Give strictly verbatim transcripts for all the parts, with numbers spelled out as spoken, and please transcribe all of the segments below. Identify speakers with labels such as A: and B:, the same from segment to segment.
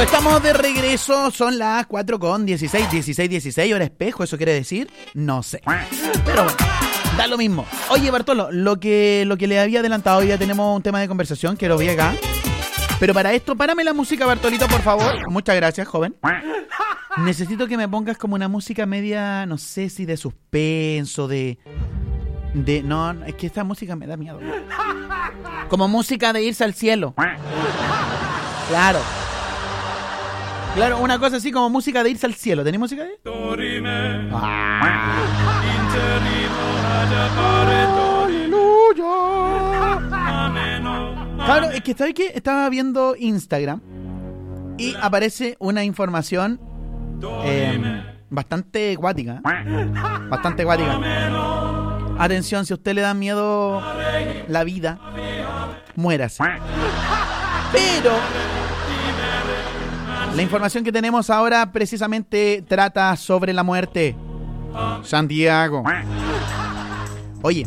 A: Estamos de regreso, son las cuatro con dieciséis, dieciséis, dieciséis, hora espejo, ¿eso quiere decir? No sé. Pero bueno, da lo mismo. Oye, Bartolo, lo que, lo que le había adelantado, hoy ya tenemos un tema de conversación que lo vi acá. Pero para esto, párame la música, Bartolito, por favor. Muchas gracias, joven. Necesito que me pongas como una música media, no sé si de suspenso, de... de no, es que esta música me da miedo. Como música de irse al cielo. Claro. Claro, una cosa así como música de irse al cielo. ¿Tenés música ahí? Ah. Claro, es que ¿sabes qué? Estaba viendo Instagram y aparece una información eh, bastante guática. Bastante guática. Atención, si a usted le da miedo la vida, muérase. Pero la información que tenemos ahora precisamente trata sobre la muerte. Santiago. Oye.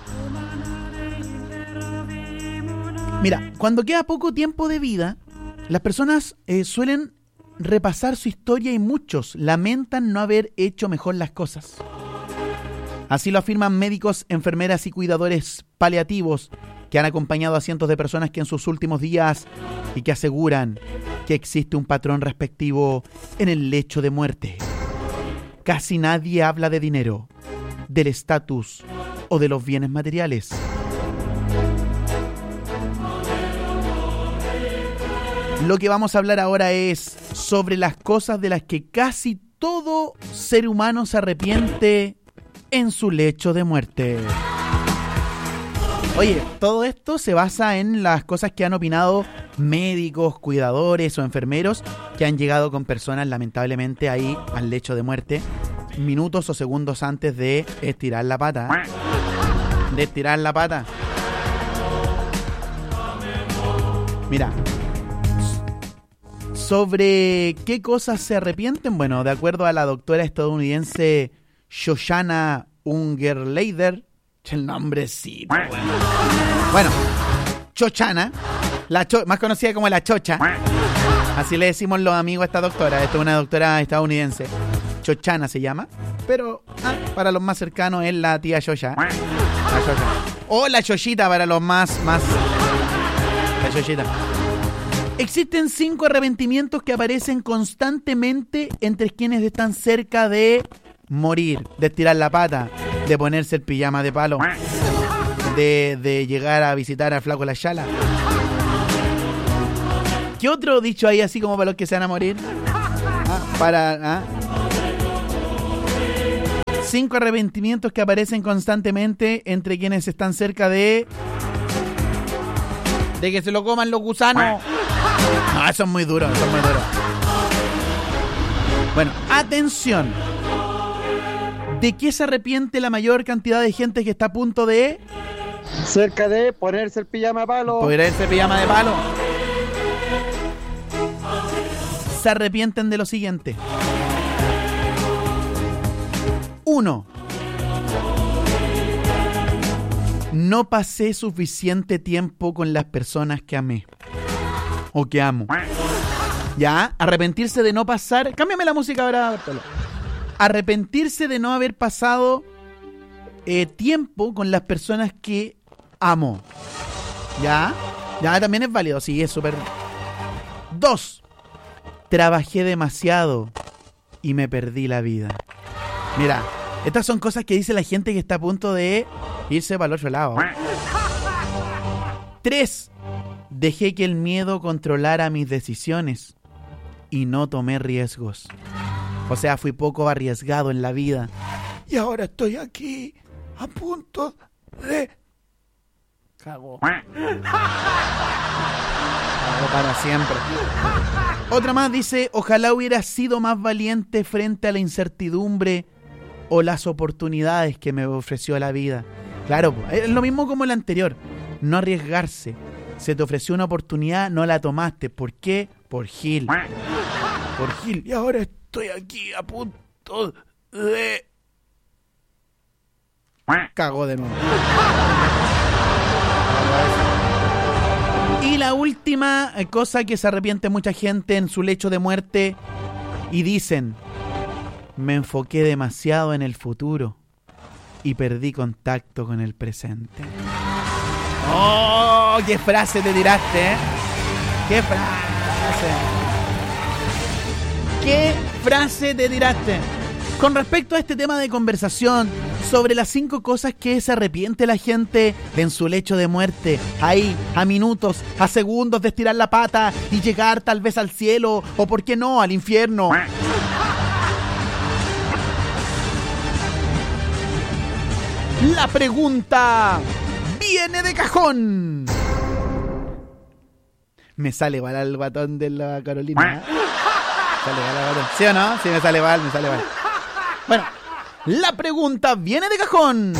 A: Mira, cuando queda poco tiempo de vida, las personas eh, suelen repasar su historia y muchos lamentan no haber hecho mejor las cosas. Así lo afirman médicos, enfermeras y cuidadores paliativos que han acompañado a cientos de personas que en sus últimos días y que aseguran que existe un patrón respectivo en el lecho de muerte. Casi nadie habla de dinero, del estatus o de los bienes materiales. Lo que vamos a hablar ahora es sobre las cosas de las que casi todo ser humano se arrepiente en su lecho de muerte. Oye, todo esto se basa en las cosas que han opinado médicos, cuidadores o enfermeros que han llegado con personas lamentablemente ahí al lecho de muerte minutos o segundos antes de estirar la pata. De estirar la pata. Mira, sobre qué cosas se arrepienten, bueno, de acuerdo a la doctora estadounidense Shoshana Ungerleider, el nombrecito, bueno. Bueno, Chochana, la cho- más conocida como la Chocha, así le decimos los amigos a esta doctora. Esta es una doctora estadounidense, Chochana se llama, pero ah, para los más cercanos es la tía Shosha, la Shosha. O la Chochita para los más, más, la Chochita. Existen cinco arrepentimientos que aparecen constantemente entre quienes están cerca de morir, de estirar la pata, de ponerse el pijama de palo, de, de llegar a visitar al flaco La Chala. ¿Qué otro dicho ahí así como para los que se van a morir? ¿Ah? Para, ¿ah? Cinco arrepentimientos que aparecen constantemente entre quienes están cerca de... de que se lo coman los gusanos. No, eso es muy duro, eso es muy duro. Bueno, atención. ¿De qué se arrepiente la mayor cantidad de gente que está a punto de...
B: cerca de ponerse el pijama de palo?
A: Ponerse el pijama de palo. Se arrepienten de lo siguiente. Uno. No pasé suficiente tiempo con las personas que amé. O que amo. Ya, arrepentirse de no pasar... Cámbiame la música ahora, Bartolo. Arrepentirse de no haber pasado eh, tiempo con las personas que amo. ¿Ya? Ya, también es válido. Sí, es súper... Dos. Trabajé demasiado y me perdí la vida. Mira, estas son cosas que dice la gente que está a punto de irse para el otro lado. Tres. Dejé que el miedo controlara mis decisiones y no tomé riesgos. O sea, fui poco arriesgado en la vida. Y ahora estoy aquí, a punto de... Cago. Cago para siempre. Otra más dice, ojalá hubiera sido más valiente frente a la incertidumbre o las oportunidades que me ofreció la vida. Claro, es lo mismo como el anterior. No arriesgarse. Se te ofreció una oportunidad, no la tomaste. ¿Por qué? Por Gil. Por Gil. Y ahora estoy aquí a punto de... Cagó de nuevo. Y la última cosa que se arrepiente mucha gente en su lecho de muerte y dicen: me enfoqué demasiado en el futuro y perdí contacto con el presente. ¡Oh! ¡Qué frase te tiraste, eh! ¡Qué frase! ¿Qué frase te tiraste? Con respecto a este tema de conversación sobre las cinco cosas que se arrepiente la gente en su lecho de muerte, ahí, a minutos, a segundos de estirar la pata y llegar tal vez al cielo, o por qué no, al infierno. La pregunta viene de cajón. Me sale mal el guatón de la Carolina. Sale mal el guatón. ¿Sí o no? Sí, me sale mal, me sale mal. Bueno, la pregunta viene de cajón.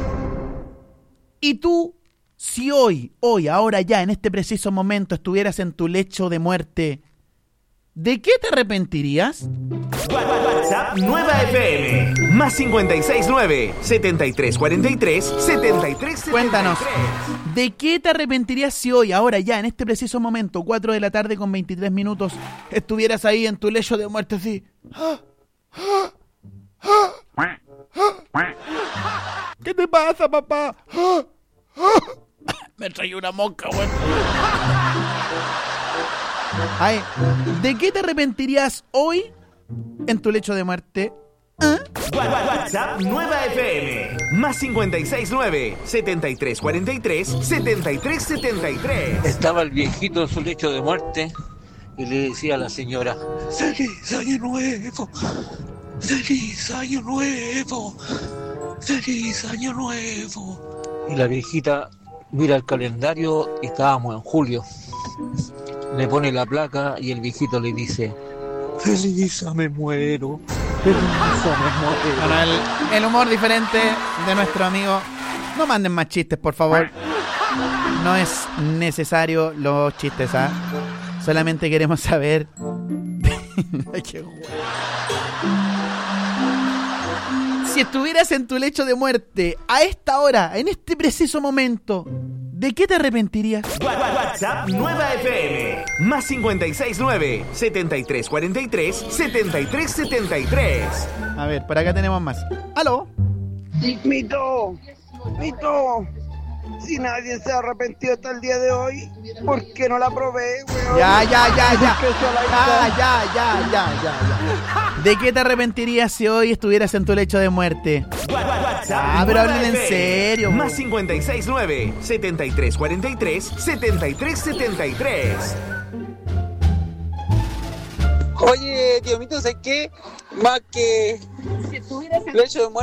A: ¿Y tú, si hoy, hoy, ahora ya, en este preciso momento, estuvieras en tu lecho de muerte, de qué te arrepentirías?
C: WhatsApp Nueva F M más cincuenta y seis nueve setenta y tres cuarenta y tres setenta y tres setenta y tres.
A: Cuéntanos, ¿de qué te arrepentirías si hoy, ahora ya, en este preciso momento, cuatro de la tarde con veintitrés minutos, estuvieras ahí en tu lecho de muerte así? ¡Ah! ¡Ah! ¡Ah! ¡Ah! ¿Qué te pasa, papá? ¡Ah! ¡Ah! Me traí una mosca, güey. Ay, ¿de qué te arrepentirías hoy en tu lecho de muerte? ¿Eh?
C: WhatsApp Nueva F M más cincuenta y seis nueve setenta y tres cuarenta y tres setenta y tres setenta y tres.
D: Estaba el viejito en su lecho de muerte y le decía a la señora: ¡Feliz año nuevo! ¡Feliz año nuevo! ¡Feliz año nuevo! Y la viejita mira el calendario y estábamos en julio. Le pone la placa y el viejito le dice: ¡Feliz me muero! ¡Feliz me muero!
A: Bueno, el, el humor diferente de nuestro amigo. No manden más chistes, por favor. No es necesario los chistes, ¿ah? Solamente queremos saber. Ay, qué bueno. Si estuvieras en tu lecho de muerte a esta hora, en este preciso momento, ¿de qué te arrepentirías?
C: WhatsApp Nueva F M más cincuenta y seis nueve setenta y tres cuarenta y tres setenta y tres setenta y tres.
A: A ver, por acá tenemos más. ¡Aló!
B: Mito, Mito, si nadie se ha arrepentido hasta el día de hoy, ¿por qué no la probé, weón?
A: Ya, ya, ya, ya.
B: ¿Por qué se la
A: Ya,
B: hizo?
A: ya, ya, ya, ya, ya. ¿De qué te arrepentirías si hoy estuvieras en tu lecho de muerte? Ah, pero hablen en serio.
C: Más cincuenta y seis nueve setenta y tres cuarenta y tres setenta y tres setenta y tres.
E: Oye, tío Mito, ¿sabes qué? Más que lecho de muerte.